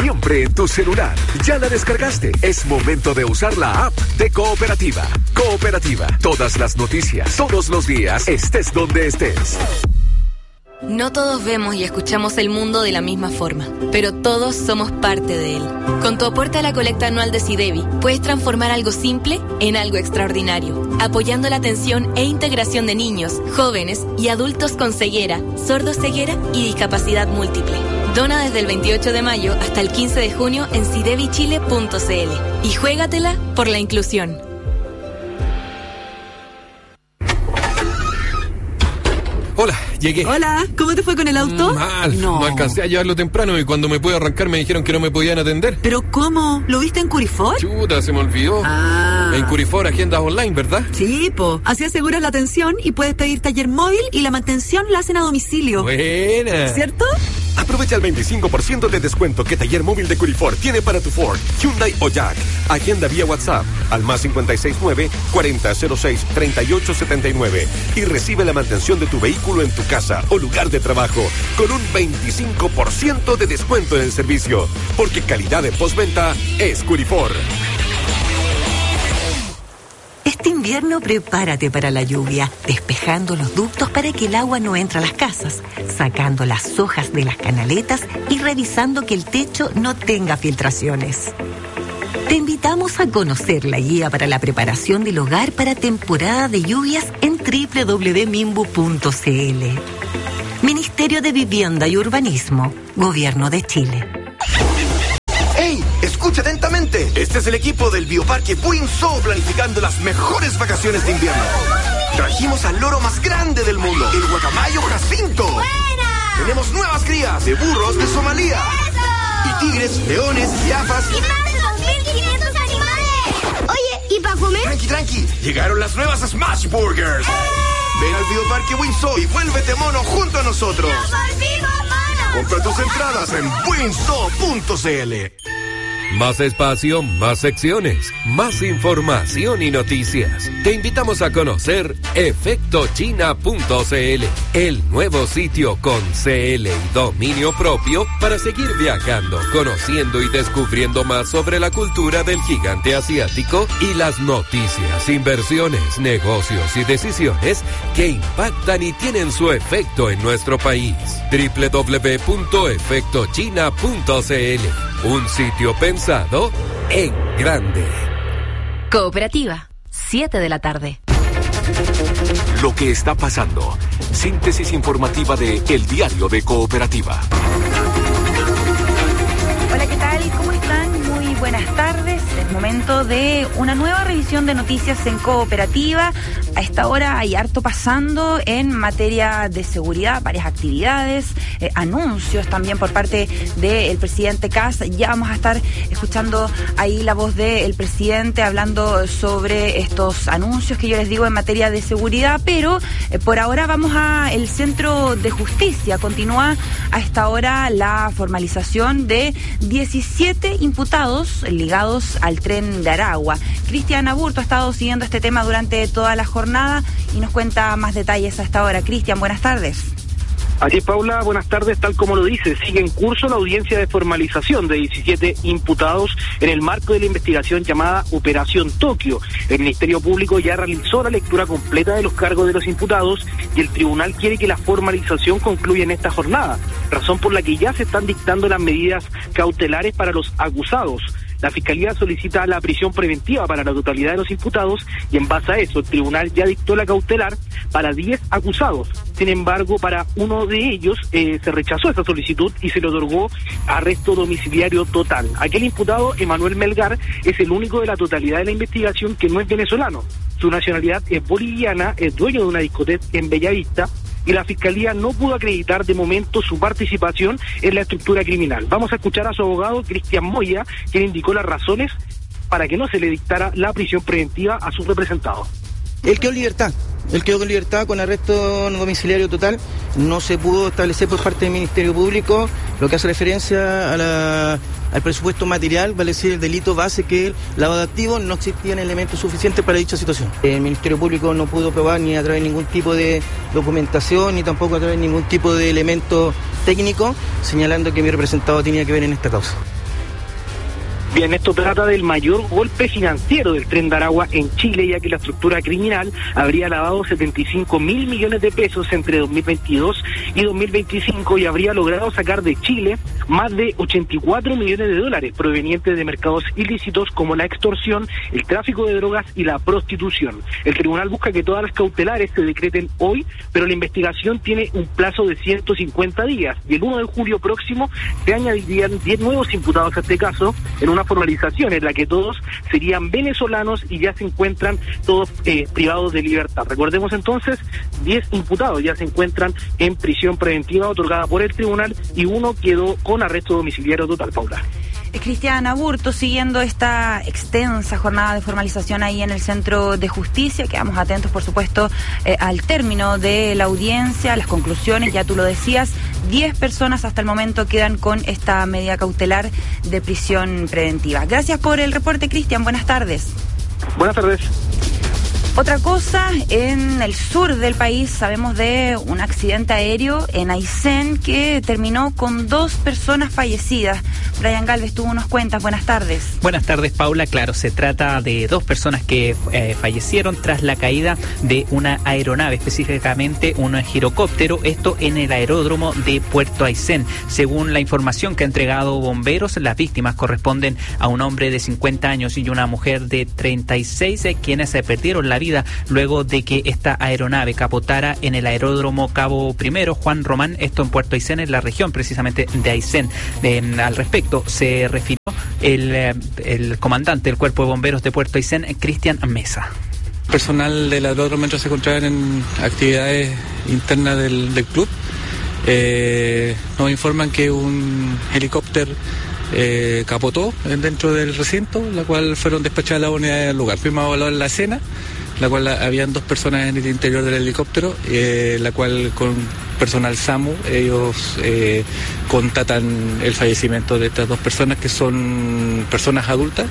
siempre en tu celular. ¿Ya la descargaste? Es momento de usar la app de Cooperativa. Cooperativa, todas las noticias, todos los días, estés donde estés. No todos vemos y escuchamos el mundo de la misma forma, pero todos somos parte de él. Con tu aporte a la colecta anual de SIDEBI, puedes transformar algo simple en algo extraordinario, apoyando la atención e integración de niños, jóvenes y adultos con ceguera, sordoceguera y discapacidad múltiple. Dona desde el 28 de mayo hasta el 15 de junio en sidebichile.cl y juégatela por la inclusión. Hola, llegué. Hola, ¿cómo te fue con el auto? Mal, no alcancé a llevarlo temprano y cuando me pude arrancar me dijeron que no me podían atender. ¿Pero cómo? ¿Lo viste en Curifor? Chuta, se me olvidó. En Curifor, agendas online, ¿verdad? Sí, así aseguras la atención y puedes pedir taller móvil y la mantención la hacen a domicilio. Buena. ¿Cierto? Aprovecha el 25% de descuento que Taller Móvil de Curifor tiene para tu Ford, Hyundai o Jack. Agenda vía WhatsApp al más 569-4006-3879 y recibe la mantención de tu vehículo en tu casa o lugar de trabajo con un 25% de descuento en el servicio. Porque calidad de postventa es Curifor. Este invierno prepárate para la lluvia, despejando los ductos para que el agua no entre a las casas, sacando las hojas de las canaletas y revisando que el techo no tenga filtraciones. Te invitamos a conocer la guía para la preparación del hogar para temporada de lluvias en www.mimbu.cl. Ministerio de Vivienda y Urbanismo, Gobierno de Chile. ¡Ey! Escucha atentamente. Este es el equipo del Bioparque Buinzo planificando las mejores vacaciones de invierno. Trajimos al loro más grande del mundo, el guacamayo Jacinto. ¡Buena! Tenemos nuevas crías de burros de Somalia. ¡Eso! Y tigres, leones, jirafas. ¡Y más de 2.500 animales! Oye, ¿y para comer? Tranqui. Llegaron las nuevas Smash Burgers. Ven al Bioparque Buinzo y vuélvete mono junto a nosotros. ¡Nos volvimos monos! Compra tus entradas en buinzo.cl. Más espacio, más secciones, más información y noticias. Te invitamos a conocer efectochina.cl, el nuevo sitio con CL y dominio propio para seguir viajando, conociendo y descubriendo más sobre la cultura del gigante asiático y las noticias, inversiones, negocios y decisiones que impactan y tienen su efecto en nuestro país. www.efectochina.cl, un sitio pensado en grande. Cooperativa, 7 de la tarde. Lo que está pasando. Síntesis informativa de El Diario de Cooperativa. Hola, ¿qué tal? ¿Cómo están? Muy buenas tardes. Es momento de una nueva revisión de noticias en Cooperativa. A esta hora hay harto pasando en materia de seguridad, varias actividades, anuncios también por parte del presidente Kast. Ya vamos a estar escuchando ahí la voz del presidente hablando sobre estos anuncios que yo les digo en materia de seguridad, pero por ahora vamos a el Centro de Justicia. Continúa a esta hora la formalización de 17 imputados ligados al tren de Aragua. Cristian Aburto ha estado siguiendo este tema durante toda la jornada y nos cuenta más detalles a esta hora. Cristian, buenas tardes. Así es, Paula, buenas tardes. Tal como lo dice, sigue en curso la audiencia de formalización de 17 imputados en el marco de la investigación llamada Operación Tokio. El Ministerio Público ya realizó la lectura completa de los cargos de los imputados y el tribunal quiere que la formalización concluya en esta jornada, razón por la que ya se están dictando las medidas cautelares para los acusados. La Fiscalía solicita la prisión preventiva para la totalidad de los imputados y en base a eso el tribunal ya dictó la cautelar para 10 acusados. Sin embargo, para uno de ellos se rechazó esa solicitud y se le otorgó arresto domiciliario total. Aquel imputado, Emanuel Melgar, es el único de la totalidad de la investigación que no es venezolano. Su nacionalidad es boliviana, es dueño de una discoteca en Bellavista y la Fiscalía no pudo acreditar de momento su participación en la estructura criminal. Vamos a escuchar a su abogado, Cristian Moya, quien indicó las razones para que no se le dictara la prisión preventiva a su representado. Él quedó en libertad con arresto domiciliario total. No se pudo establecer por parte del Ministerio Público lo que hace referencia a al presupuesto material, vale decir el delito base, que el lavado de activos. No existían elementos suficientes para dicha situación. El Ministerio Público no pudo probar ni a través de ningún tipo de documentación, ni tampoco a través de ningún tipo de elemento técnico, señalando que mi representado tenía que ver en esta causa. Bien, esto trata del mayor golpe financiero del Tren de Aragua en Chile, ya que la estructura criminal habría lavado 75.000 millones de pesos entre 2022 y 2025 y habría logrado sacar de Chile más de 84 millones de dólares provenientes de mercados ilícitos como la extorsión, el tráfico de drogas y la prostitución. El tribunal busca que todas las cautelares se decreten hoy, pero la investigación tiene un plazo de 150 días y el 1 de julio próximo se añadirían 10 nuevos imputados a este caso en una formalización en la que todos serían venezolanos y ya se encuentran todos privados de libertad. Recordemos entonces, 10 imputados ya se encuentran en prisión preventiva otorgada por el tribunal y uno quedó con arresto domiciliario total, Paula. Cristian Aburto, siguiendo esta extensa jornada de formalización ahí en el Centro de Justicia, quedamos atentos, por supuesto, al término de la audiencia, las conclusiones, ya tú lo decías, 10 personas hasta el momento quedan con esta medida cautelar de prisión preventiva. Gracias por el reporte, Cristian, buenas tardes. Buenas tardes. Otra cosa, en el sur del país sabemos de un accidente aéreo en Aysén que terminó con 2 personas fallecidas. Brian Galvez, tú nos cuentas. Buenas tardes. Buenas tardes, Paula. Claro, se trata de 2 personas que fallecieron tras la caída de una aeronave, específicamente un girocóptero, esto en el aeródromo de Puerto Aysén. Según la información que ha entregado bomberos, las víctimas corresponden a un hombre de 50 años y una mujer de 36, quienes se perdieron la vida luego de que esta aeronave capotara en el aeródromo Cabo I, Juan Román, esto en Puerto Aysén, en la región precisamente de Aysén. Al respecto se refirió el comandante del Cuerpo de Bomberos de Puerto Aysén, Cristian Mesa. Personal del aeródromo, mientras se encontraban en actividades internas del club, nos informan que un helicóptero capotó dentro del recinto, la cual fueron despachadas las unidades del lugar. Fuimos a evaluar la escena, la cual habían 2 personas en el interior del helicóptero, la cual con personal SAMU ellos constatan el fallecimiento de estas 2 personas, que son personas adultas,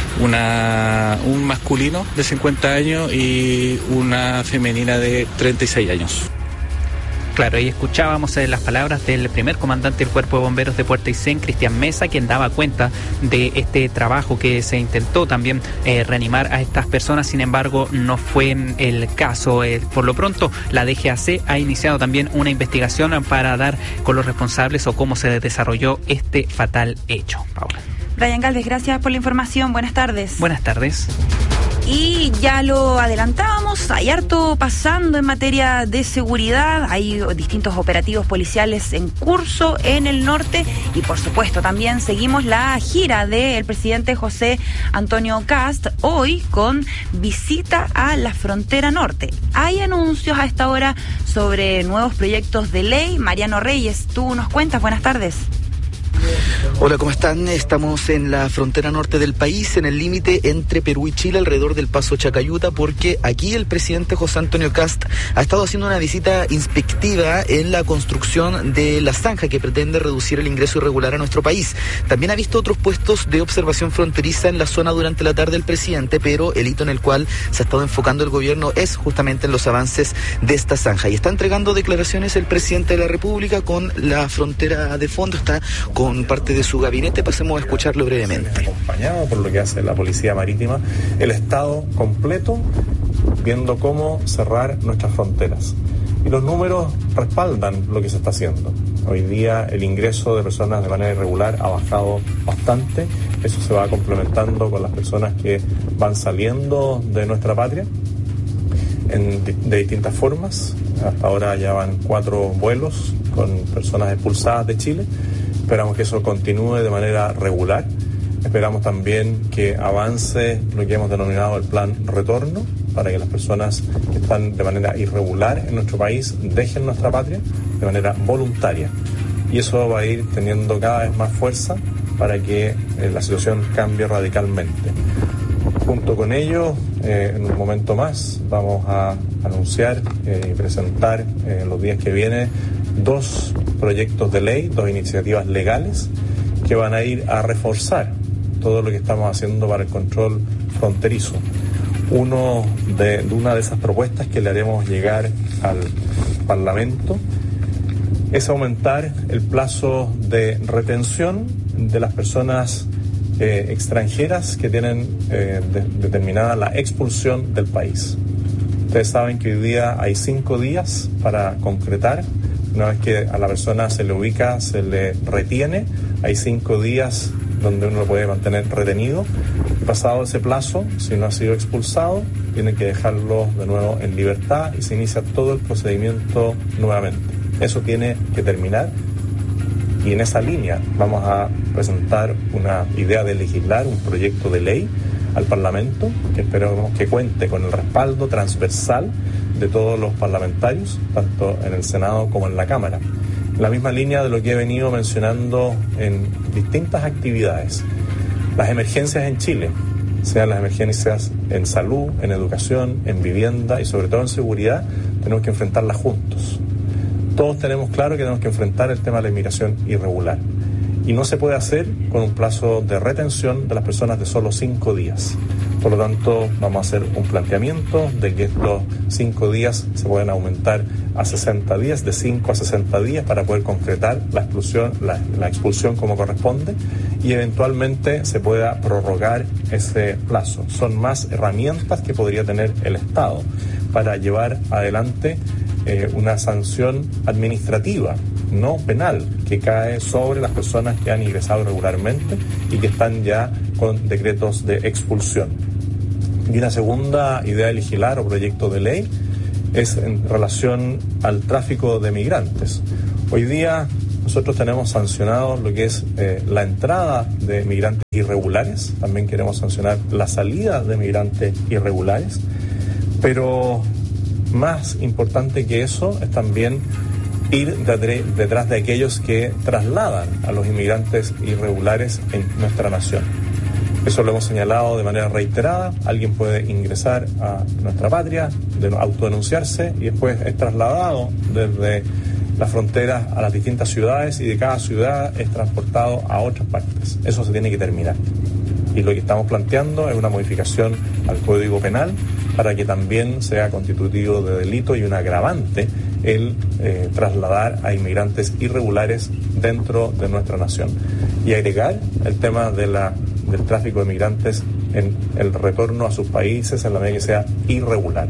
un masculino de 50 años y una femenina de 36 años. Claro, ahí escuchábamos las palabras del primer comandante del Cuerpo de Bomberos de Puerto Aysén, Cristian Mesa, quien daba cuenta de este trabajo que se intentó también reanimar a estas personas. Sin embargo, no fue el caso. Por lo pronto, la DGAC ha iniciado también una investigación para dar con los responsables o cómo se desarrolló este fatal hecho. Paula. Brian Galvez, gracias por la información. Buenas tardes. Buenas tardes. Y ya lo adelantábamos, hay harto pasando en materia de seguridad, hay distintos operativos policiales en curso en el norte y por supuesto también seguimos la gira del presidente José Antonio Kast, hoy con visita a la frontera norte. Hay anuncios a esta hora sobre nuevos proyectos de ley. Mariano Reyes, tú nos cuentas, buenas tardes. Hola, ¿cómo están? Estamos en la frontera norte del país, en el límite entre Perú y Chile, alrededor del Paso Chacayuta, porque aquí el presidente José Antonio Kast ha estado haciendo una visita inspectiva en la construcción de la zanja que pretende reducir el ingreso irregular a nuestro país. También ha visto otros puestos de observación fronteriza en la zona durante la tarde el presidente, pero el hito en el cual se ha estado enfocando el gobierno es justamente en los avances de esta zanja. Y está entregando declaraciones el presidente de la República con la frontera de fondo, está con parte de su gabinete. Pasemos a escucharlo brevemente. Acompañado por lo que hace la Policía Marítima, el Estado completo, viendo cómo cerrar nuestras fronteras. Y los números respaldan lo que se está haciendo. Hoy día el ingreso de personas de manera irregular ha bajado bastante. Eso se va complementando con las personas que van saliendo de nuestra patria de distintas formas. Hasta ahora ya van 4 vuelos con personas expulsadas de Chile. Esperamos que eso continúe de manera regular. Esperamos también que avance lo que hemos denominado el plan retorno, para que las personas que están de manera irregular en nuestro país dejen nuestra patria de manera voluntaria. Y eso va a ir teniendo cada vez más fuerza para que la situación cambie radicalmente. Junto con ello, en un momento más, vamos a anunciar y presentar en los días que vienen 2 proyectos de ley, 2 iniciativas legales que van a ir a reforzar todo lo que estamos haciendo para el control fronterizo. Una de esas propuestas que le haremos llegar al Parlamento es aumentar el plazo de retención de las personas extranjeras que tienen determinada la expulsión del país. Ustedes saben que hoy día hay 5 días para concretar. Una vez que a la persona se le ubica, se le retiene, hay 5 días donde uno lo puede mantener retenido. Pasado ese plazo, si no ha sido expulsado, tiene que dejarlo de nuevo en libertad y se inicia todo el procedimiento nuevamente. Eso tiene que terminar y en esa línea vamos a presentar una idea de legislar, un proyecto de ley al Parlamento que esperamos que cuente con el respaldo transversal de todos los parlamentarios, tanto en el Senado como en la Cámara. En la misma línea de lo que he venido mencionando en distintas actividades. Las emergencias en Chile, sean las emergencias en salud, en educación, en vivienda y sobre todo en seguridad, tenemos que enfrentarlas juntos. Todos tenemos claro que tenemos que enfrentar el tema de la inmigración irregular. Y no se puede hacer con un plazo de retención de las personas de solo 5 días. Por lo tanto, vamos a hacer un planteamiento de que estos 5 días se pueden aumentar a 60 días, de 5 a 60 días, para poder concretar la expulsión como corresponde y eventualmente se pueda prorrogar ese plazo. Son más herramientas que podría tener el Estado para llevar adelante una sanción administrativa, no penal, que cae sobre las personas que han ingresado irregularmente y que están ya con decretos de expulsión. Y una segunda idea de legislar o proyecto de ley es en relación al tráfico de migrantes. Hoy día nosotros tenemos sancionado lo que es la entrada de migrantes irregulares, también queremos sancionar la salida de migrantes irregulares, pero más importante que eso es también ir detrás de aquellos que trasladan a los inmigrantes irregulares en nuestra nación. Eso lo hemos señalado de manera reiterada. Alguien puede ingresar a nuestra patria, autodenunciarse y después es trasladado desde las fronteras a las distintas ciudades y de cada ciudad es transportado a otras partes. Eso se tiene que terminar. Y lo que estamos planteando es una modificación al Código Penal para que también sea constitutivo de delito y un agravante el trasladar a inmigrantes irregulares dentro de nuestra nación. Y agregar el tema del tráfico de migrantes en el retorno a sus países en la medida que sea irregular.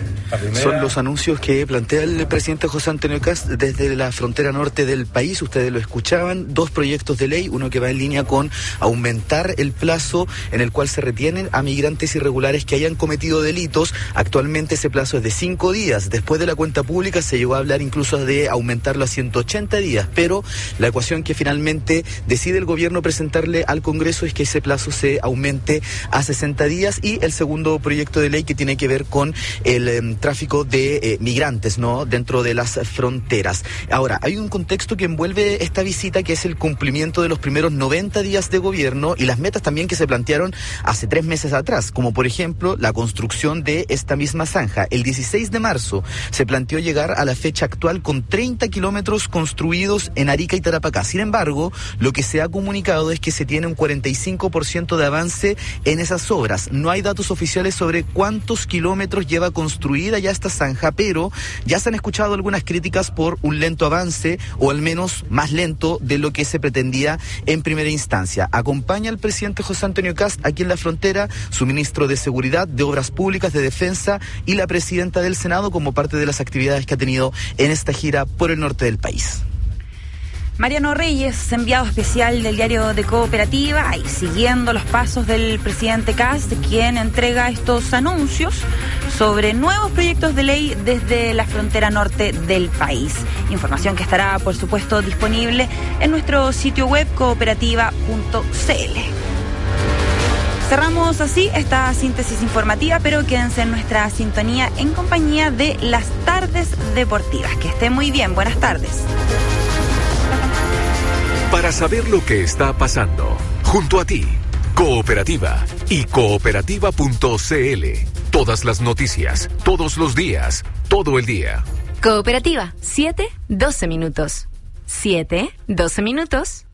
Son los anuncios que plantea el presidente José Antonio Kast desde la frontera norte del país. Ustedes lo escuchaban, 2 proyectos de ley, uno que va en línea con aumentar el plazo en el cual se retienen a migrantes irregulares que hayan cometido delitos. Actualmente ese plazo es de 5 días. Después de la cuenta pública se llegó a hablar incluso de aumentarlo a 180 días, pero la ecuación que finalmente decide el gobierno presentarle al Congreso es que ese plazo se aumente a 60 días. Y el segundo proyecto de ley que tiene que ver con el tráfico de migrantes, ¿no?, dentro de las fronteras. Ahora, hay un contexto que envuelve esta visita, que es el cumplimiento de los primeros 90 días de gobierno y las metas también que se plantearon hace 3 meses atrás, como por ejemplo la construcción de esta misma zanja. El 16 de marzo se planteó llegar a la fecha actual con 30 kilómetros construidos en Arica y Tarapacá. Sin embargo, lo que se ha comunicado es que se tiene un 45% de avance en esas obras. No hay datos oficiales sobre cuántos kilómetros lleva construida ya esta zanja, pero ya se han escuchado algunas críticas por un lento avance, o al menos más lento de lo que se pretendía en primera instancia. Acompaña al presidente José Antonio Kast aquí en la frontera, su ministro de Seguridad, de Obras Públicas, de Defensa y la presidenta del Senado como parte de las actividades que ha tenido en esta gira por el norte del país. Mariano Reyes, enviado especial del diario de Cooperativa, ahí siguiendo los pasos del presidente Kast, quien entrega estos anuncios sobre nuevos proyectos de ley desde la frontera norte del país. Información que estará, por supuesto, disponible en nuestro sitio web cooperativa.cl. Cerramos así esta síntesis informativa, pero quédense en nuestra sintonía en compañía de las tardes deportivas. Que estén muy bien, buenas tardes. Para saber lo que está pasando, junto a ti, Cooperativa y cooperativa.cl. Todas las noticias, todos los días, todo el día. Cooperativa, 7-12 minutos. 7-12 minutos.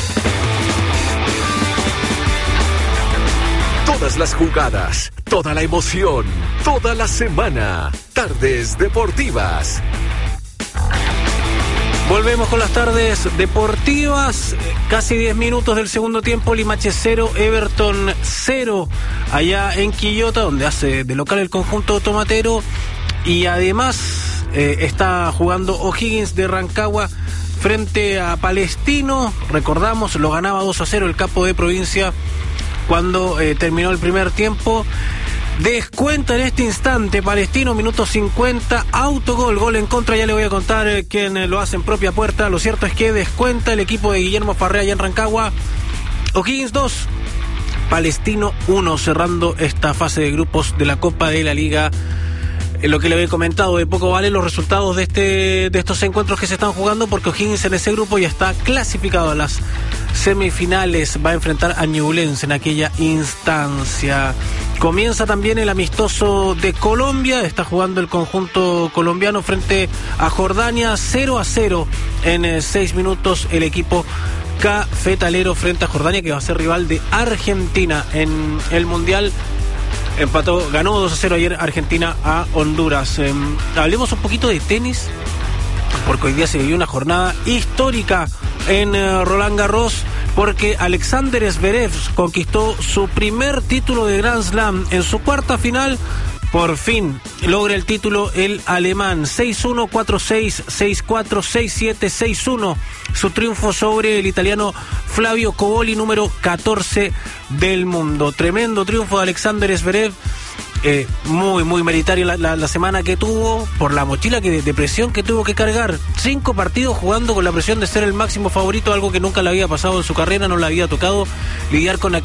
Todas las jugadas, toda la emoción, toda la semana. Tardes deportivas. Volvemos con las tardes deportivas. Casi 10 minutos del segundo tiempo. Limache 0, Everton 0. Allá en Quillota, donde hace de local el conjunto tomatero. Y además está jugando O'Higgins de Rancagua frente a Palestino. Recordamos, lo ganaba 2-0 el capo de provincia cuando terminó el primer tiempo. Descuenta en este instante Palestino, minuto 50, autogol, gol en contra. Ya le voy a contar quién lo hace en propia puerta. Lo cierto es que descuenta el equipo de Guillermo Farrea allá en Rancagua. O'Higgins 2, Palestino 1, cerrando esta fase de grupos de la Copa de la Liga. Lo que le había comentado, de poco valen los resultados de estos encuentros que se están jugando, porque O'Higgins en ese grupo ya está clasificado a las semifinales. Va a enfrentar a Ñublense en aquella instancia. Comienza también el amistoso de Colombia. Está jugando el conjunto colombiano frente a Jordania, 0-0 en 6 minutos el equipo cafetalero frente a Jordania, que va a ser rival de Argentina en el Mundial. Empató, ganó 2-0 ayer Argentina a Honduras. Hablemos un poquito de tenis, porque hoy día se vivió una jornada histórica en Roland Garros, porque Alexander Zverev conquistó su primer título de Grand Slam. En su cuarta final, por fin logra el título el alemán. 6-1, 4-6, 6-4, 6-7, 6-1. Su triunfo sobre el italiano Flavio Cobolli, número 14 del mundo. Tremendo triunfo de Alexander Zverev. Muy meritario la semana que tuvo, por la mochila de presión que tuvo que cargar. 5 partidos jugando con la presión de ser el máximo favorito, algo que nunca le había pasado en su carrera. No le había tocado lidiar con